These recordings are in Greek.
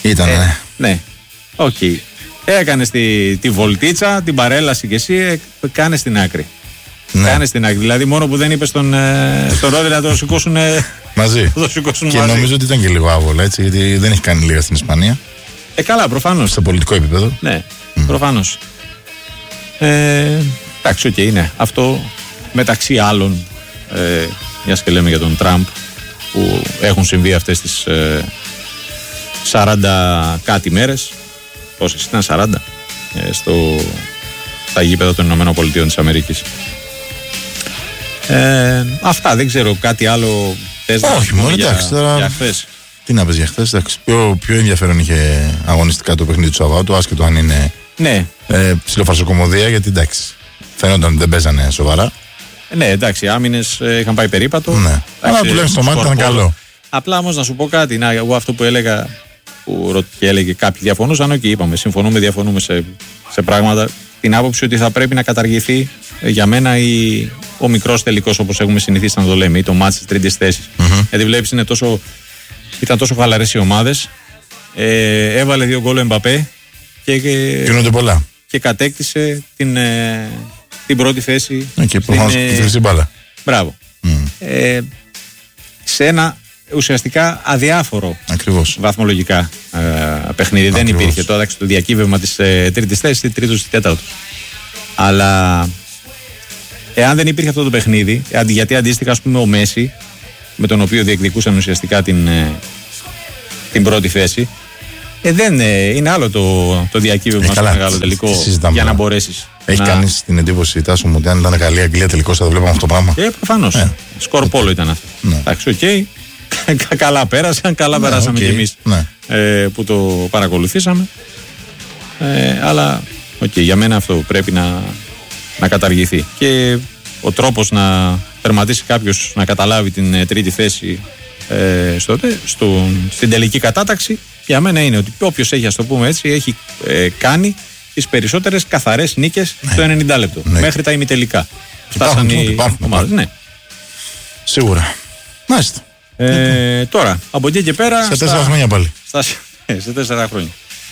Ήτανε. Ναι. Όχι. Έκανες τη βολτίτσα, την παρέλαση και εσύ κάνε στην άκρη. Ναι. Κάνε στην άκρη. Δηλαδή, μόνο που δεν είπε στον Ρόδι να το σηκώσουν μαζί. Και νομίζω ότι ήταν και λίγο άβολα, έτσι, γιατί δεν έχει κάνει λίγα στην Ισπανία. Καλά, προφανώς. Στο πολιτικό επίπεδο. Ναι, προφανώς. Εντάξει, οκ, ναι. Αυτό μεταξύ άλλων, μιας και λέμε για τον Τραμπ, που έχουν συμβεί αυτές τις 40 κάτι μέρες. Πόσες ήταν, 40 στα γήπεδα των Ηνωμένων Πολιτείων της Αμερικής. Αυτά, δεν ξέρω κάτι άλλο θες να όχι, μόνο εντάξει, για χθες. Τι να πες για χθες, εντάξει, πιο ενδιαφέρον είχε αγωνιστικά το παιχνίδι του Σαββάτου, άσχετο αν είναι ψιλοφαρσοκομωδία, γιατί εντάξει, φαίνονταν ότι δεν παίζανε σοβαρά. Ναι, εντάξει, οι άμυνες είχαν πάει περίπατο. Ναι, αλλά που λένε στο μάτι ήταν καλό. Απλά όμως να σου πω κάτι, εγώ αυτό που έλεγα, που έλεγε κάποιοι διαφωνούσαν, όχι, είπαμε, διαφωνούμε σε πράγματα. Την άποψη ότι θα πρέπει να καταργηθεί για μένα ο μικρός τελικός, όπως έχουμε συνηθίσει να το λέμε, ή το μάτς της τρίτης θέσης. Γιατί βλέπεις ήταν τόσο χαλαρές οι ομάδες. Έβαλε 2 γκολ ο Εμπαπέ γίνονται πολλά. Και κατέκτησε την πρώτη θέση. Και προφανώς την μπάλα. Μπράβο. Σε ένα ουσιαστικά αδιάφορο βαθμολογικά παιχνίδι. Δεν υπήρχε το διακύβευμα της τρίτης θέσης, τη τρίτος, τη τέταρτος. Αλλά εάν δεν υπήρχε αυτό το παιχνίδι, γιατί αντίστοιχα, ας πούμε, ο Μέση, με τον οποίο διεκδικούσαν ουσιαστικά την πρώτη θέση, δεν είναι άλλο το διακύβευμα στο μεγάλο τελικό για να μπορέσεις. Έχει κανείς την εντύπωση, Τάσο μου, ότι αν ήταν καλή Αγγλία τελικώς θα το βλέπαμε αυτό το πράγμα? Προφανώς. Σκορπόλο ήταν αυτό. Εντάξει, οκ. Καλά πέρασαν, καλά περάσαμε κι εμείς που το παρακολουθήσαμε. Αλλά για μένα αυτό πρέπει να καταργηθεί. Και ο τρόπος να τερματίσει κάποιος να καταλάβει την τρίτη θέση στην τελική κατάταξη, για μένα είναι ότι όποιος έχει, ας το πούμε έτσι, έχει κάνει τις περισσότερες καθαρές νίκες στο 90 λεπτό. Μέχρι τα ημιτελικά. Φτάσαν οι ομάδες. Ναι. Σίγουρα. Μάλιστα. Τώρα, από εκεί και πέρα. Σε 4 χρόνια πάλι. Σε 4 χρόνια.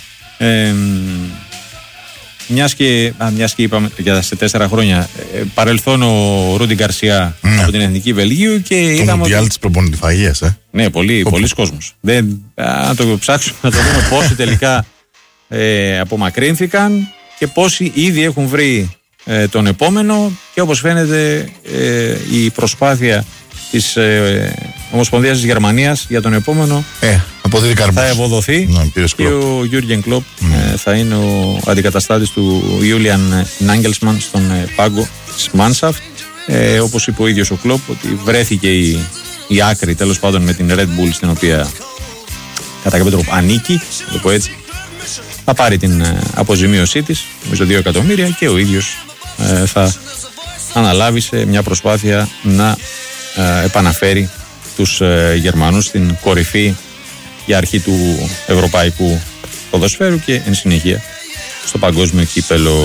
Μιας και είπαμε για σε 4 χρόνια, παρελθόν ο Ρούντι Γκαρσιά από την Εθνική Βελγίου και το είδαμε. Το μουντιάλ της προπονητηφαγίας, Ναι, πολλοί κόσμος. Αν το ψάξουμε να το δούμε πόσοι τελικά απομακρύνθηκαν και πόσοι ήδη έχουν βρει τον επόμενο, και όπως φαίνεται η προσπάθεια της Ομοσπονδίας της Γερμανίας για τον επόμενο θα ευοδοθεί, και ο Γιούργεν Κλοπ θα είναι ο αντικαταστάτης του Ιούλιαν Νάγκελσμαν στον πάγκο της Μάνσαφτ. Όπως είπε ο ίδιος ο Κλοπ, ότι βρέθηκε η άκρη, τέλος πάντων, με την Red Bull, στην οποία κατά κάποιο τρόπο ανήκει, να το πω έτσι. Θα πάρει την αποζημίωσή της, νομίζω 2 εκατομμύρια, και ο ίδιος θα αναλάβει σε μια προσπάθεια να επαναφέρει τους Γερμανούς στην κορυφή για αρχή του ευρωπαϊκού ποδοσφαίρου και εν συνεχεία στο παγκόσμιο κύπελο.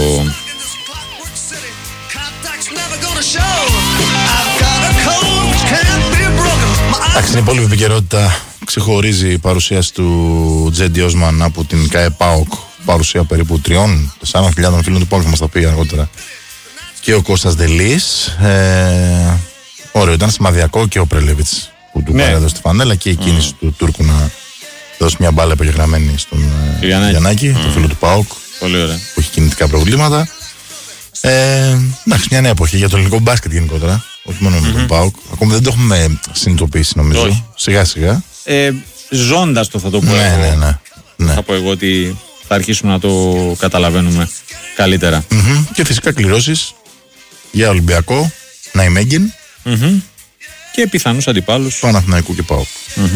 Εντάξει, είναι πολύ επικαιρότητα. Ξεχωρίζει η παρουσίαση του Τζέντι Όσμαν από την ΚΑΕ ΠΑΟΚ, παρουσία περίπου 3-4 φίλων του ΠΑΟΚ, θα μας τα πει αργότερα, και ο Κώστας Δελής. Ωραίο, ήταν σημαδιακό και ο Πρελεβίτς που του παρέδωσε τη φανέλα, και η κίνηση του Τούρκου να δώσει μια μπάλα επαγγεγραμμένη στον Γιαννάκη, τον φίλο του ΠΑΟΚ, πολύ ωραία, που έχει κινητικά προβλήματα. Εντάξει, μια νέα εποχή για το ελληνικό μπάσκετ γενικότερα, όχι μόνο με τον ΠΑΟΚ. Ακόμα δεν το έχουμε συνειδητοποιήσει, νομίζω. Σιγά σιγά. Ζώντας το, θα το πω. Ναι. Θα πω εγώ ότι θα αρχίσουμε να το καταλαβαίνουμε καλύτερα. Και φυσικά κληρώσεις για Ολυμπιακό, Ναϊμέγγεν, και πιθανούς αντιπάλους Παναθηναϊκού και ΠΑΟΚ.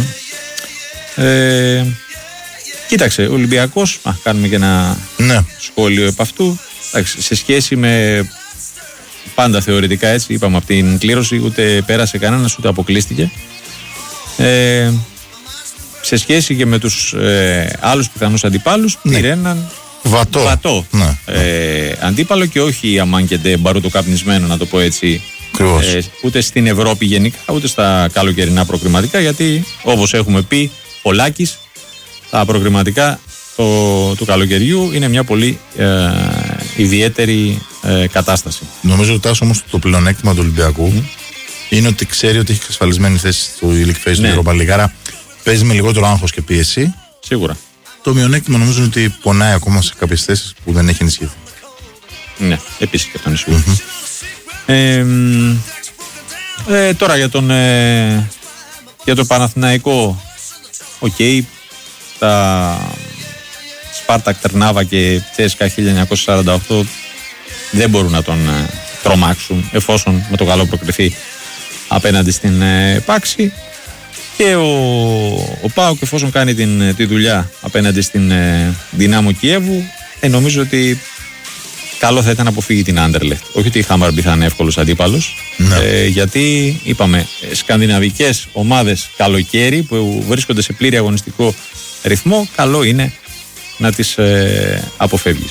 Κοίταξε, ο Ολυμπιακός, κάνουμε και ένα σχόλιο επ' αυτού. Σε σχέση με πάντα θεωρητικά, έτσι είπαμε, από την κλήρωση ούτε πέρασε κανένας ούτε αποκλείστηκε. Σε σχέση και με τους άλλους πιθανούς αντιπάλους, πήρε έναν βατό αντίπαλο, και όχι αμάν και ντε μπαρούτο καπνισμένο, να το πω έτσι, ούτε στην Ευρώπη γενικά, ούτε στα καλοκαιρινά προκριματικά, γιατί όπως έχουμε πει, ο Λάκης τα προκριματικά του καλοκαιριού είναι μια πολύ ιδιαίτερη κατάσταση. Νομίζω ότι Τάσο όμως το πλεονέκτημα του Ολυμπιακού είναι ότι ξέρει ότι έχει εξασφαλισμένη θέση στο Elite Phase του Europa League. Άρα παίζει με λιγότερο άγχος και πίεση. Σίγουρα. Το μειονέκτημα νομίζω είναι ότι πονάει ακόμα σε κάποιες θέσεις που δεν έχει ενισχυθεί. Ναι, επίσης και αυτό είναι σίγουρο. Τώρα για τον Παναθηναϊκό, τα Σπάρτακ Τερνάβα και Τσέσκα 1948 δεν μπορούν να τον τρομάξουν, εφόσον με το καλό προκριθεί απέναντι στην Πάξη, και ο ΠΑΟΚ εφόσον κάνει τη δουλειά απέναντι στην Δυνάμο Κιέβου, νομίζω ότι καλό θα ήταν να αποφύγει την Άντερλεχτ. Όχι ότι η Χάμαρμπι θα είναι εύκολος αντίπαλος, γιατί είπαμε, σκανδιναβικές ομάδες καλοκαίρι που βρίσκονται σε πλήρη αγωνιστικό ρυθμό, καλό είναι να τις αποφεύγεις.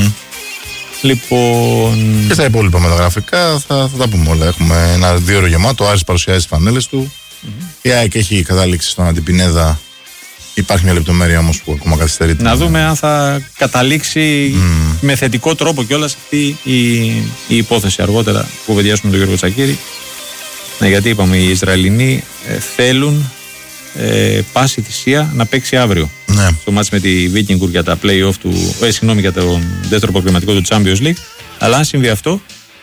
Λοιπόν... Και στα υπόλοιπα μεταγραφικά θα τα πούμε όλα. Έχουμε ένα 2 ώρο γεμάτο. Ο Άρης παρουσιάζει τις φανέλες του. Η ΑΕΚ έχει καταλήξει στον Αντιπινέδα. Υπάρχει μια λεπτομέρεια όμως που ακόμα καθυστερεί. Να δούμε αν θα καταλήξει με θετικό τρόπο κιόλας αυτή η υπόθεση αργότερα που κουβεντιάσουμε τον Γιώργο Τσακίρη. Ναι, γιατί είπαμε, οι Ισραηλινοί θέλουν πάση θυσία να παίξει αύριο. Ναι. Στο μάτς με τη Βίκινγκουρ για τα play-off για τον δεύτερο προκριματικό του Champions League. Αλλά αν συμβεί αυτό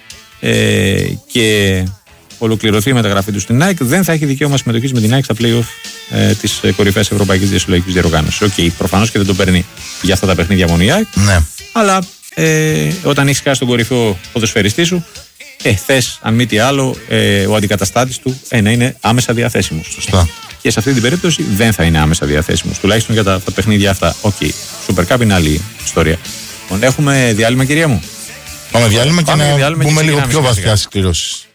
και ολοκληρωθεί η μεταγραφή του στην ΑΕΚ, δεν θα έχει δικαίωμα συμμετοχής με την ΑΕΚ στα play-off της κορυφαίας Ευρωπαϊκής Διασυλλογικής Διοργάνωσης. Προφανώς και δεν τον παίρνει για αυτά τα παιχνίδια μόνο η ΑΕΚ. Ναι. Αλλά όταν έχεις χάσει τον κορυφαίο ποδοσφαιριστή σου, θες αν μη τι άλλο ο αντικαταστάτης του να είναι άμεσα διαθέσιμος. Σωστά. Και σε αυτή την περίπτωση δεν θα είναι άμεσα διαθέσιμος. Τουλάχιστον για τα παιχνίδια αυτά. Super Cup είναι άλλη ιστορία. Έχουμε διάλειμμα, κυρία μου. Πάμε διάλειμμα και να μπούμε λίγο πιο βαθιά στις κληρώσεις.